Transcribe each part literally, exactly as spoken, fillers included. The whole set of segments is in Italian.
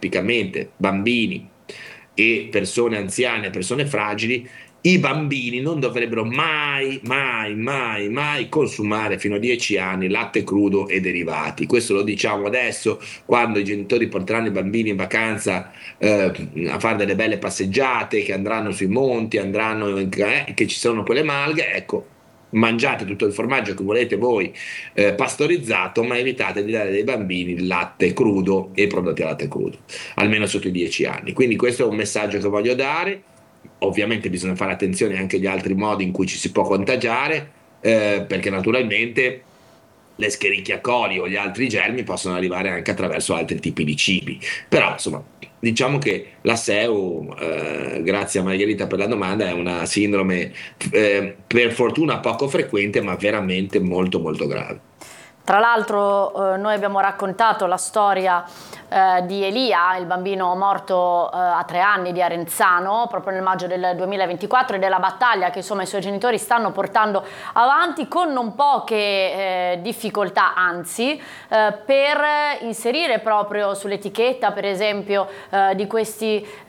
tipicamente bambini e persone anziane, persone fragili, i bambini non dovrebbero mai, mai, mai, mai consumare fino a dieci anni latte crudo e derivati. Questo lo diciamo adesso, quando i genitori porteranno i bambini in vacanza eh, a fare delle belle passeggiate, che andranno sui monti, andranno in, eh, che ci sono quelle malghe, ecco, mangiate tutto il formaggio che volete voi eh, pastorizzato, ma evitate di dare ai bambini il latte crudo e i prodotti a latte crudo, almeno sotto i dieci anni. Quindi questo è un messaggio che voglio dare. Ovviamente bisogna fare attenzione anche agli altri modi in cui ci si può contagiare, eh, perché naturalmente le Escherichia coli o gli altri germi possono arrivare anche attraverso altri tipi di cibi. Però insomma, diciamo che la S E U, eh, grazie a Margherita per la domanda, è una sindrome eh, per fortuna poco frequente, ma veramente molto molto grave. Tra l'altro eh, noi abbiamo raccontato la storia eh, di Elia, il bambino morto eh, a tre anni di Arenzano, proprio nel maggio del duemilaventiquattro, e della battaglia che insomma i suoi genitori stanno portando avanti con non poche eh, difficoltà, anzi, eh, per inserire proprio sull'etichetta, per esempio, eh, di questi eh,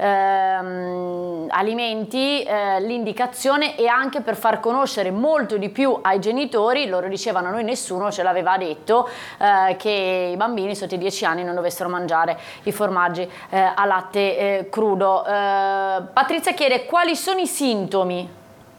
alimenti eh, l'indicazione, e anche per far conoscere molto di più ai genitori. Loro dicevano: noi nessuno ce l'aveva detto detto eh, che i bambini sotto i dieci anni non dovessero mangiare i formaggi eh, a latte eh, crudo. Eh, Patrizia chiede: quali sono i sintomi?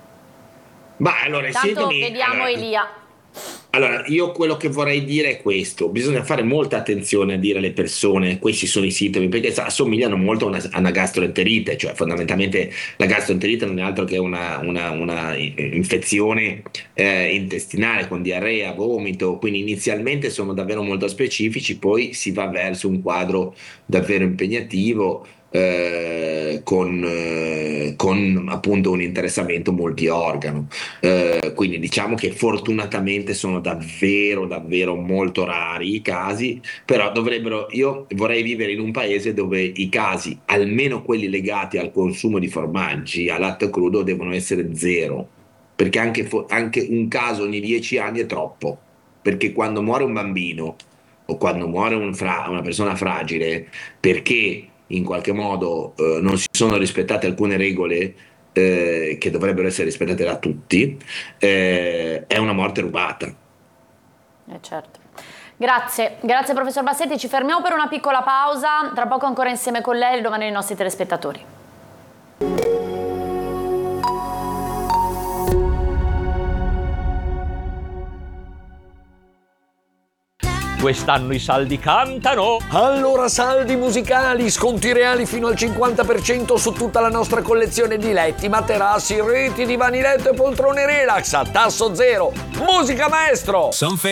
Ma allora, i Tanto sintomi, vediamo allora, Elia. Allora, io quello che vorrei dire è questo: bisogna fare molta attenzione a dire alle persone questi sono i sintomi, perché assomigliano molto a una, a una gastroenterite, cioè fondamentalmente la gastroenterite non è altro che una, una, una infezione eh, intestinale con diarrea, vomito, quindi inizialmente sono davvero molto specifici, poi si va verso un quadro davvero impegnativo, eh, con, eh, con appunto un interessamento multiorgano. Eh, quindi diciamo che fortunatamente sono davvero davvero molto rari i casi, però dovrebbero, io vorrei vivere in un paese dove i casi, almeno quelli legati al consumo di formaggi a latte crudo, devono essere zero, perché anche, fo- anche un caso ogni dieci anni è troppo, perché quando muore un bambino o quando muore un fra- una persona fragile perché in qualche modo eh, non si sono rispettate alcune regole eh, che dovrebbero essere rispettate da tutti, eh, è una morte rubata. Eh certo. Grazie, grazie professor Bassetti, ci fermiamo per una piccola pausa, tra poco ancora insieme con lei, domani ai nostri telespettatori. Quest'anno i saldi cantano! Allora saldi musicali, sconti reali fino al cinquanta per cento su tutta la nostra collezione di letti, materassi, reti, divani letto e poltrone relax a tasso zero. Musica maestro!